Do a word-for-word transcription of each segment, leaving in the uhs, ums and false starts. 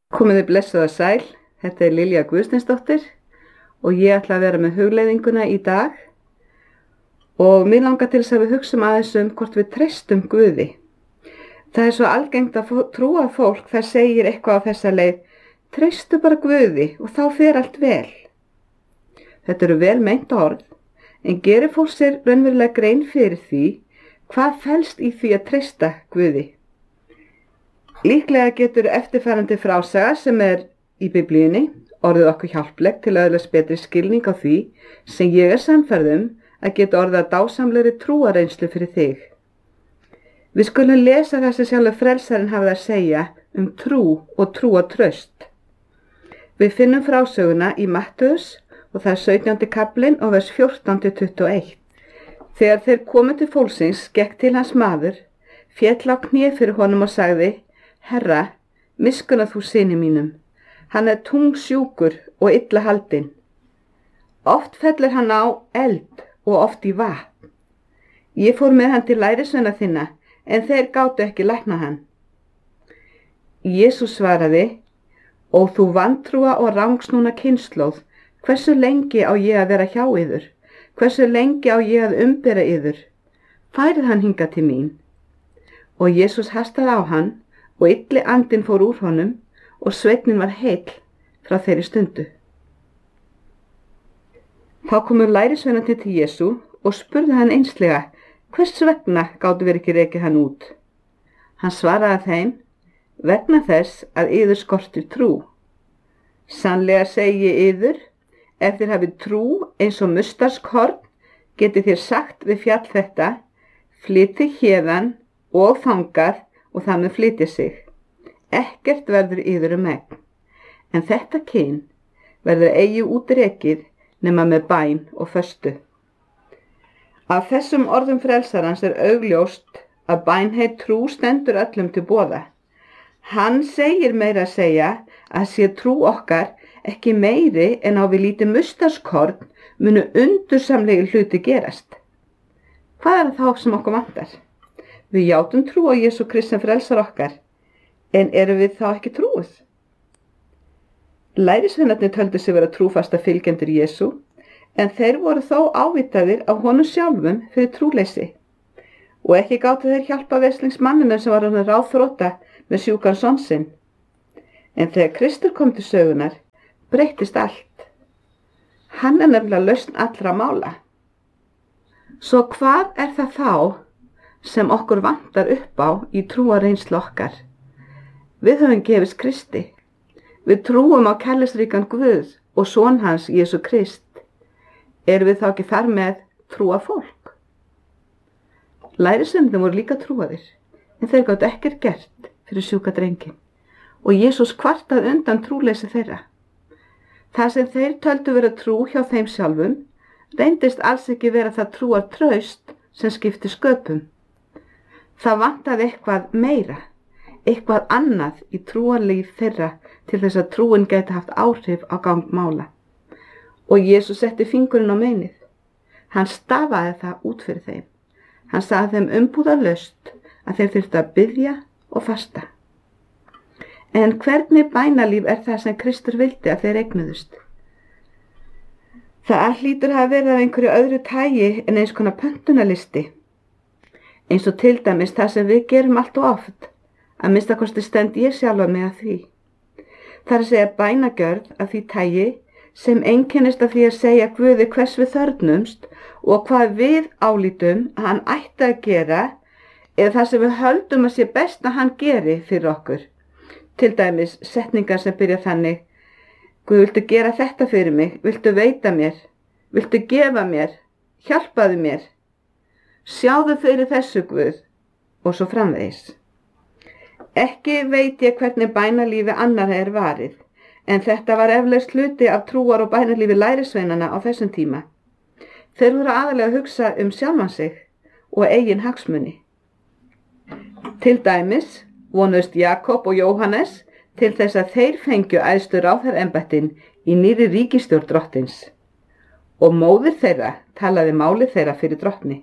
Komiði blessuð og sæl, þetta er Lilja Guðsteinsdóttir og ég ætla að vera með hugleiðinguna í dag og mér langar til þess að við hugsum aðeins um hvort við treystum Guði. Það er svo algengt að trúa fólk það segir eitthvað á þessa leið, treystu bara Guði og þá fer allt vel. Þetta eru vel meint orð, en gerir fólk sér raunverulega grein fyrir því hvað felst í því að treysta Guði. Líklega getur eftirfarandi frásaga sem er í Biblíunni orðið okkur hjálpleg til að öðlast betri skilning á því sem ég er sannfærð um að geta orðið að dásamlegri trúarreynslu fyrir þig. Við skulum lesa það sem sjálfur frelsarinn hafði að segja um trú og trúartraust. Við finnum frásöguna í Mattheus og það er sautjándi kaflinn og vers fjórtán til tuttugu og eitt. Þegar þeir komu til fólksins gekk til hans maður, féll á kné fyrir honum og sagði: Herra, miskunna þú syni mínum, hann er tungsjúkur og illa haldinn. Oft fellur hann á eld og oft í vatn. Ég fór með hann til lærisveina þinna, en þeir gátu ekki læknað hann. Jesús svaraði: Ó þú vantrúa og rangsnúna kynslóð, hversu lengi á ég að vera hjá yður? Hversu lengi á ég að umbera yður? Færið hann hingað til mín. Og Jesús hastaði á hann, og illi andinn fór úr honum og sveinninn var heill frá þeirri stundu. Þá komu lærisveinarnir til Jesú og spurðu hann einslega, hvers vegna gátu við ekki rekið hann út? Hann svaraði þeim, vegna þess að yður skortir trú. Sannlega segi ég yður, ef þér hafið trú eins og mustardskorn, getið þér sagt við fjall þetta, flytið héðan og þangað og það með flytja sig. Ekkert verður yður um megn, en þetta kyn verður eigi útrekið nema með bæn og föstu. Af þessum orðum frelsarans er augljóst að bænheit trú stendur öllum til boða. Hann segir meira að segja að sé trú okkar ekki meiri en á við lítið mustaskorn munu undursamlegi hluti gerast. Hvað er það þá sem okkur vantar? Við játum trú á Jesú Krist sem frelsar okkar, en erum við þá ekki trúið? Lærisveinarnir töldu sig vera trúfasta fylgjendur Jesú, en þeir voru þó ávitaðir af honum sjálfum fyrir trúleysi. Og ekki gátu þeir hjálpa veslingsmanninu sem var hann ráðþrota með sjúkan son sinn. En þegar Kristur kom til sögunar, breyttist allt. Hann er nefnilega lausn allra mála. Svo hvað er það þá sem okkur vantar upp á í trúarreynslu okkar? Við höfum gefist Kristi. Við trúum á kærleiksríkan Guð og son hans Jesú Krist. Erum við þá ekki þar með trúa fólk? Lærisveinarnir voru líka trúaðir, en þeir gátu ekkert gert fyrir sjúka drenginn og Jesús kvartaði undan trúleysi þeirra. Það sem þeir töldu vera trú hjá þeim sjálfum reyndist alls ekki vera það trúartraust sem skipti sköpum. Það vantaði eitthvað meira, eitthvað annað í trúarlíf þeirra til þess að trúin gæti haft áhrif á gang mála. Og Jesús setti fingurinn á meinið. Hann stafaði það út fyrir þeim. Hann sagði þeim umbúðalaust að þeir þyrftu að biðja og fasta. En hvernig bænalíf er það sem Kristur vildi að þeir eignuðust? Það hlýtur að vera af einhverju öðru tagi en eins konar pöntunarlisti. Eins og til dæmis það sem við gerum allt og oft, að minnsta kosti stend ég sjálfa mig að því. Það er að segja bænagjörð af því tagi sem einkennist af því að segja Guði hvers við þörfnumst og hvað við álítum að hann ætti að gera eða það sem við höldum að sé best að hann geri fyrir okkur. Til dæmis setningar sem byrja þannig: Guð, viltu gera þetta fyrir mig? Viltu veita mér? Viltu gefa mér? Hjálpaðu mér? Sjáðu fyrir þessu Guð, og svo framvegis. Ekki veit ég hvernig bænalífi annarra er varið, en þetta var eflaust hluti af trúar og bænalífi lærisveinanna á þessum tíma. Þeir voru aðalega að hugsa um sjálfan sig og eigin hagsmuni. Til dæmis vonuðust Jakob og Jóhannes til þess að þeir fengju æðstu ráðherraembættin í nýrri ríkisstjórn drottins, og móðir þeirra talaði máli þeirra fyrir drottni.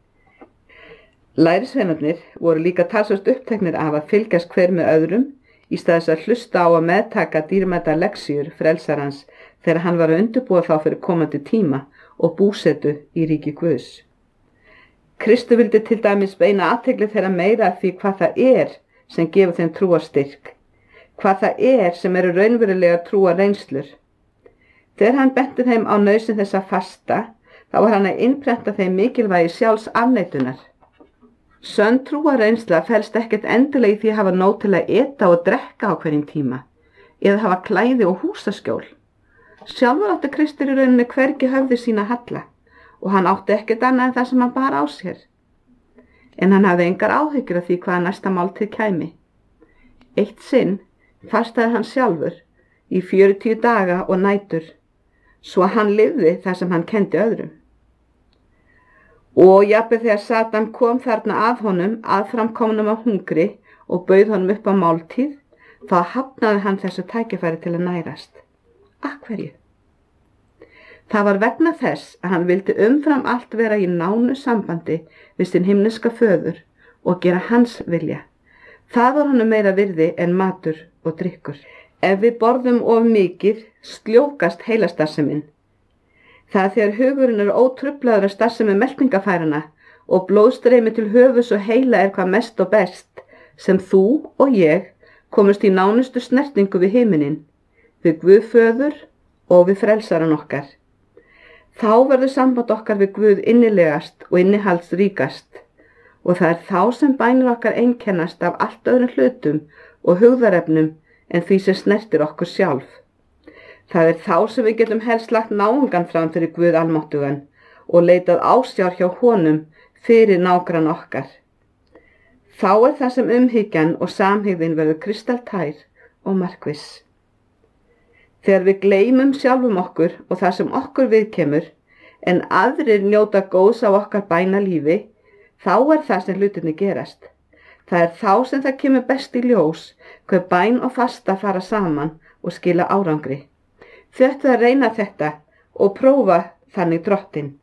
Lærisveinarnir voru líka talsvert uppteknir af að fylgjast hver með öðrum í staðis að hlusta á að meðtaka dýrmætar lexíur frelsarans þegar hann var að undirbúa þá fyrir komandi tíma og búsetu í ríki Guðs. Kristur vildi til dæmis beina athygli þeirra meira að því hvað það er sem gefur þeim trúarstyrk, hvað það er sem eru raunverulega trúarreynslur. Þegar hann benti þeim á nauðsyn þess að fasta, þá var hann að innprenta þeim mikilvægi sjálfs afneitunar. Sönn trúarreynsla felst ekkert endilega í því að hafa nóg til að eta og drekka á hverjum tíma, eða hafa klæði og húsaskjól. Sjálfur átti Kristur í rauninni hvergi höfði sína halla, og hann átti ekkert annað en það sem hann bar á sér. En hann hafði engar áhyggjur af því hvaða næsta máltíð kæmi. Eitt sinn fastaði hann sjálfur í fjörutíu daga og nætur, svo að hann lifði það sem hann kendi öðrum. Og jafnvel þegar Satan kom þarna að honum aðframkomnum af hungri og bauð honum upp á máltíð, þá hafnaði hann þessu tækifæri til að nærast. Af hverju? Það var vegna þess að hann vildi umfram allt vera í nánu sambandi við sinn himneska föður og gera hans vilja. Það var honum meira virði en matur og drykkur. Ef við borðum of mikið, sljókast heilastarfsemin. Það er þegar hugurinn er ótruflaður af starfsemi meltingafærana og blóðstreymi til höfuðs og heila er hvað mest og best, sem þú og ég komumst í nánustu snertingu við himinin, við Guð föður og við frelsaran okkar. Þá verður samband okkar við Guð innilegast og innihaldsríkast, og það er þá sem bænir okkar einkennast af allt öðrum hlutum og hugðarefnum en því sem snertir okkur sjálf. Það er þá sem við getum helst lagt náungan fram fyrir Guð almáttugan og leitað ásjár hjá honum fyrir nágrann okkar. Þá er það sem umhyggjan og samhygðin verður kristaltær og markviss. Þegar við gleymum sjálfum okkur og það sem okkur viðkemur, en aðrir njóta góðs á okkar bænalífi, þá er það sem hlutinni gerast. Það er þá sem það kemur best í ljós, hver bæn og fasta fara saman og skila árangri. Þau ættu að reyna þetta og prófa þannig drottinn.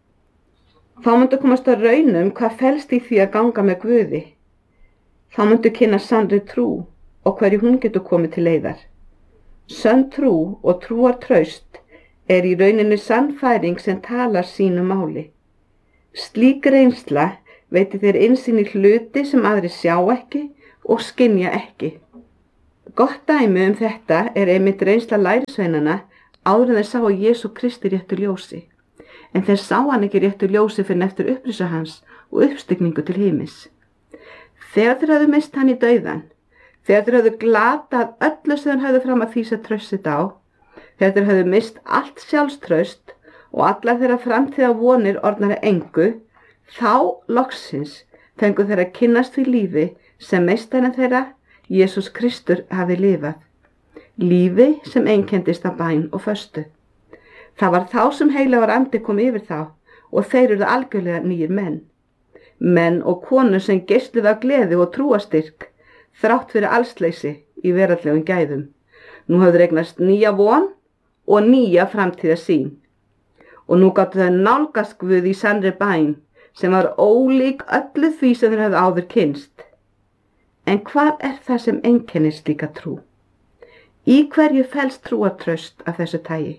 Þá myndu komast að raunum hvað felst í því að ganga með Guði. Þá myndu kynna sannri trú og hverju hún getur komið til leiðar. Sönn trú og trúar traust er í rauninni sannfæring sem talar sínu máli. Slík reynsla veitir þér innsýn í hluti sem aðrir sjá ekki og skynja ekki. Gott dæmi um þetta er einmitt reynsla lærisveinana áður en þeir sáu Jesú Kristi réttu ljósi. En þeir sá hann ekki réttu ljósi fyrir eftir upprisa hans og uppstigningu til himins. Þegar þeir hafðu mist hann í dauðan, þegar þeir hafðu glatað öllu sem þeir hafðu fram að þýsa traust sitt á, þegar þeir hafðu mist allt sjálfstraust og allar þeirra framtíða vonir orðnari engu, þá loksins fengu þeir að kynnast því lífi sem meistarinn þeirra, Jesús Kristur, hafi lifað. Lífi sem einkendist af bæn og föstu. Það var þá sem heilagur andi kom yfir þá og þeir eruðu algjörlega nýjir menn. Menn og konur sem geisluðu af gleði og trúastyrk, þrátt fyrir allsleysi í veraldlegum gæðum. Nú hafðu eignast nýja von og nýja framtíða sín. Og nú gátu þau nálgast Guð í sannri bæn sem var ólík öllu því sem þeir hafðu áður kynnst. En hvað er það sem einkennir slíka trú? Í hverju felst trúartraust af þessu tagi?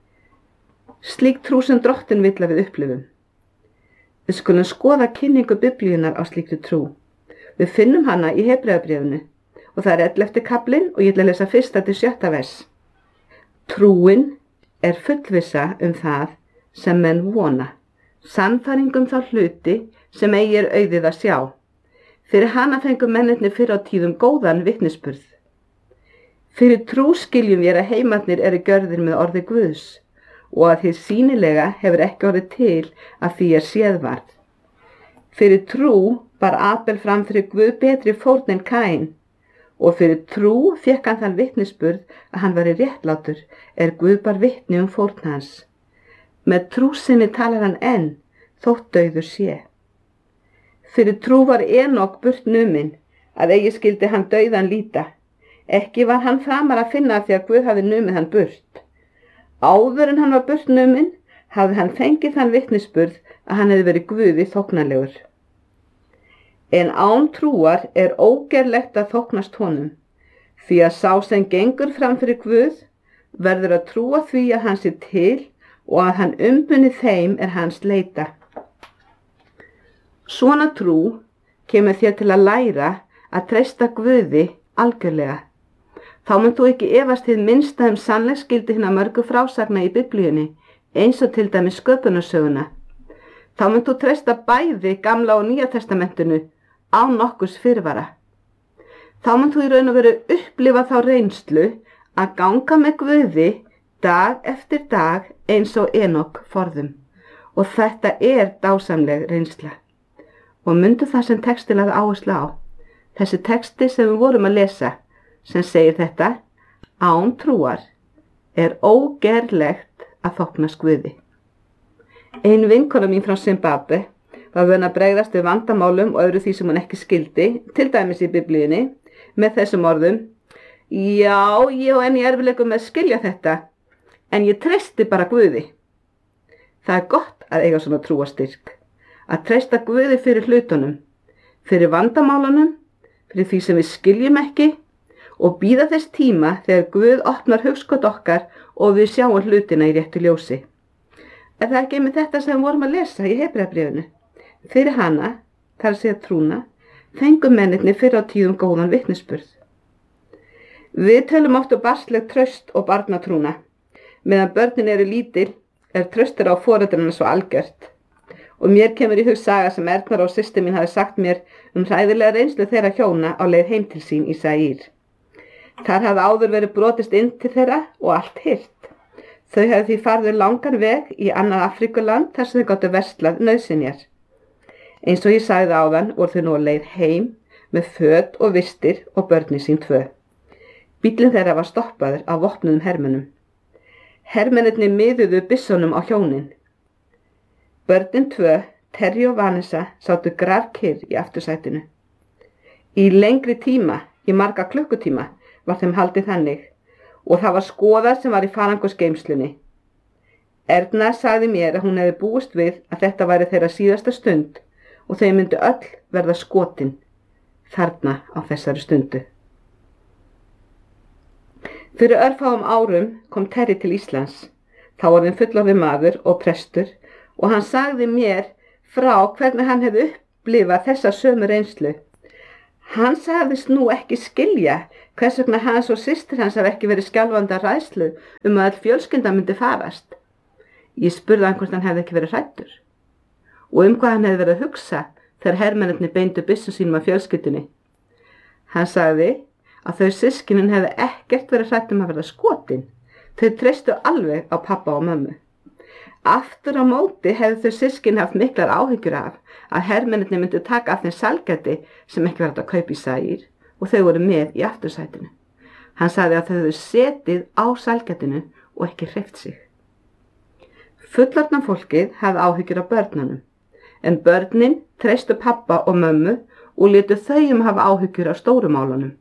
Slík trú sem drottinn vill að við upplifum. Við skulum skoða kynningu Biblíunnar á slíkri trú. Við finnum hana í Hebreabréfinu og það er ellefti kaflinn og ég ætla að lesa fyrsta til sjötta vers. Trúin er fullvissa um það sem menn vona, sannfæring um þá hluti sem eigi er auðið að sjá. Fyrir hana fengu mennirnir fyrr á tíðum góðan vitnisburð. Fyrir trú skiljum við að heimarnir eru gjörðir með orði Guðs og að hið sýnilega hefur ekki orðið til að því er séðvarð. Fyrir trú bar Abel fram fyrir Guð betri fórn en Kain og fyrir trú fékk hann þann vitnisburð að hann væri réttlátur er Guð bar vitni um fórn hans. Með trú sinni talar hann enn þótt dauður sé. Fyrir trú var Enok burt numinn, að eigi skildi hann dauðan líta. Ekki var hann framar að finna því að Guð hafði numið hann burt. Áður en hann var burt numinn, hafði hann fengið þann vitnisburð að hann hefði verið Guði þóknanlegur. En án trúar er ógerlegt að þóknast honum, Því að sá sem gengur fram fyrir Guð verður að trúa því að hann sé til og að hann umbuni þeim er hans leita. Svona trú kemur þér til að læra að treysta Guði algjörlega. Þá munt þú ekki efast hið minnsta um sannleiksgildi hinna mörgu frásagna í Biblíunni, eins og til dæmis sköpunarsöguna. Þá munt þú treysta bæði Gamla og Nýja testamentinu án nokkurs fyrirvara. Þá munt þú í raun og veru upplifa þá reynslu að ganga með Guði dag eftir dag eins og Enok forðum. Og þetta er dásamleg reynsla. Og mundu það sem texti lagði áherslu á. Þessi texti sem við vorum að lesa, sem segir þetta: án trúar er ógerlegt að þóknast Guði. Ein vinkona mín frá Zimbabwe var vön að bregðast við vandamálum og öðru því sem hún ekki skildi, til dæmis í Biblíunni, með þessum orðum: já, ég og enn í erfiðleikum með að skilja þetta, en ég treysti bara Guði. Það er gott að eiga svona trúarstyrk, að treysta Guði fyrir hlutunum, fyrir vandamálunum, fyrir því sem við skiljum ekki og bíða þess tíma þegar Guð opnar hugskot okkar og við sjáum hlutina í réttu ljósi. Er það ekki með þetta sem við vorum að lesa í Hebreabréfinu? Fyrir hana, þar að segja trúna, fengu mennirnir fyrir á tíðum góðan vitnisburð. Við tölum oft um barnsleg traust og barnatrúna. Meðan börnin eru lítil er traustur á foreldrunum svo algjört. Og mér kemur í hug saga sem Ernar og systir mín hafi sagt mér um hræðilega reynslu þeirra hjóna á leið heim til sín í Zaír. Þar hafði áður verið brotist inn til þeirra og allt hirt. Þau hefði því farið langan veg í annað Afríkuland þar sem þau gátu verslað nauðsynjar. Eins og ég sagði áðan voru þau nú á leið heim með föt og vistir og börnin sín tvö. Bíllinn þeirra var stoppaður af vopnuðum hermönnum. Hermennirnir miðuðu byssunum á hjónin. Börnin tvö, Terry og Vanessa, sátu grafkyrr í aftursætinu. Í lengri tíma, í marga klukkutíma, var þeim haldið þannig og það var skoðað sem var í farangursgeymslunni. Erna sagði mér að hún hefði búist við að þetta væri þeirra síðasta stund og þau myndu öll verða skotin þarna á þessari stundu. Fyrir örfáum árum kom Terry til Íslands. Þá var hann fullorðinn maður og prestur og hann sagði mér frá hvernig hann hefði upplifað þessa sömu reynslu. Hann sagðist nú ekki skilja hvers vegna hans og systir hans hafi ekki verið skjálfandi af hræðslu um að öll fjölskyldan myndi farast. Ég spurði hann hvort hann hefði ekki verið hræddur og um hvað hann hefði verið að hugsa þegar hermennirnir beindu byssum sínum af fjölskyldunni. Hann sagði að þau systkinin hefði ekkert verið hrædd um að verða skotin. Þau treystu alveg á pappa og mömmu. Aftur á móti hefðu þau systkin haft miklar áhyggjur af að hermennirnir myndu taka af þeim sælgæti sem ekki var hægt að kaupa í Zaír og þau voru með í aftursætinu. Hann sagði að þau hefðu setið á sælgætinu og ekki hreyft sig. Fullorðna fólkið hafði áhyggjur af börnunum, en börnin treystu pappa og mömmu og létu þau um að hafa áhyggjur af stórumálunum.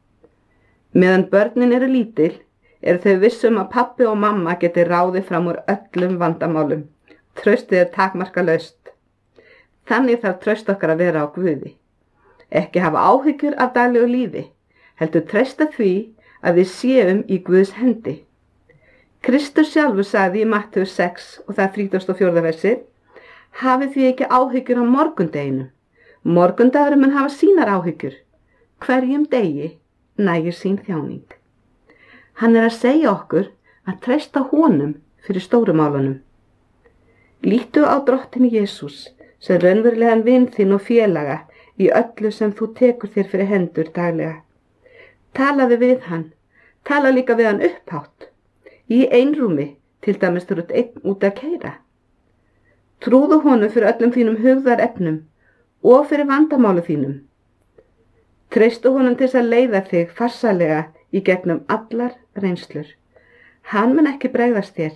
Meðan börnin eru lítil, eru þau vissum að pappi og mamma geti ráðið fram úr öllum vandamálum. Traustið er takmarkalaust. Þannig þarf traust okkar að vera á Guði. Ekki hafa áhyggjur af daglegu lífi, heldur treysta því að við séum í Guðs hendi. Kristur sjálfur sagði í Mattheus sex og það þrítugasta og fjórða versi: hafið því ekki áhyggjur á morgundeginu. Morgundagurinn mun hafa sínar áhyggjur. Hverjum degi nægir sín þjáning. Hann er að segja okkur að treysta honum fyrir stórumálunum. Líttu á drottinn Jesús sem raunverulegan vin þinn og félaga í öllu sem þú tekur þér fyrir hendur daglega. Talaðu við hann, tala líka við hann upphátt, í einrúmi, til dæmis þú ert einn út að keyra. Trúðu honum fyrir öllum þínum hugðarefnum og fyrir vandamálu þínum. Treystu honum til þess að leiða þig farsalega í gegnum allar reynslur. Hann mun ekki bregðast þér.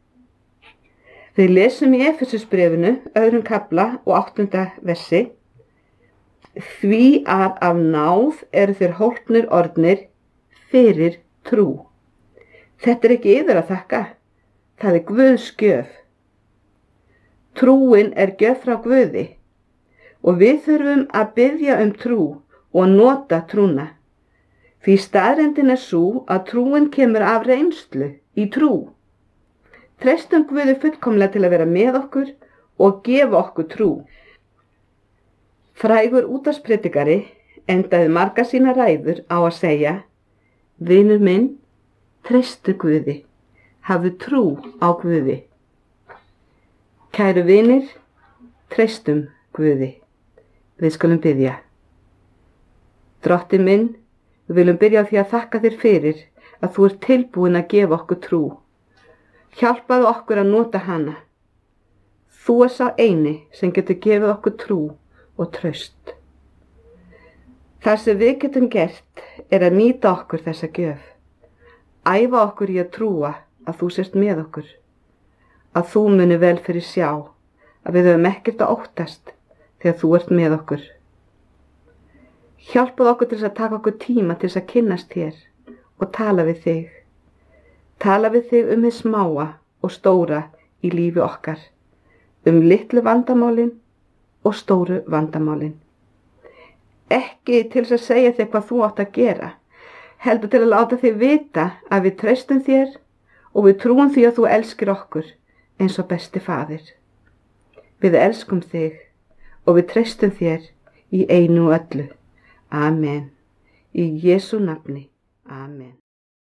Við lesum í Efesusbréfinu, öðrum kafla og áttunda versi: því að af náð eru þér hólpnir orðnir fyrir trú. Þetta er ekki yður að þakka, það er Guðs gjöf. Trúin er gjöf frá Guði og við þurfum að biðja um trú og nota trúna. Því staðreyndin er sú að trúin kemur af reynslu í trú. Treystum Guði fullkomlega til að vera með okkur og gefa okkur trú. Frægur útvarpspredikari endaði margar sína ræður á að segja: Vinur minn, treystu Guði, hafðu trú á Guði. Kæru vinir, treystum Guði. Við skulum biðja. Drotti minn, við viljum byrja á því að þakka þér fyrir að þú ert tilbúin að gefa okkur trú. Hjálpaðu okkur að nota hana. Þú er sá eini sem getur gefið okkur trú og traust. Það sem við getum gert er að nýta okkur þessa gjöf. Æfa okkur í að trúa að þú sért með okkur. Að þú muni vel fyrir sjá að við höfum ekkert að óttast þegar þú ert með okkur. Hjálpaðu okkur til þess að taka okkur tíma til þess að kynnast þér og tala við þig. Tala við þig um hið smáa og stóra í lífi okkar, um litlu vandamálin og stóru vandamálin. Ekki til þess að segja þig hvað þú átt að gera, heldur til að láta þig vita að við treystum þér og við trúum því að þú elskir okkur eins og besti faðir. Við elskum þig og við treystum þér í einu og öllu. Amen. Í Jesú nafni. Amen.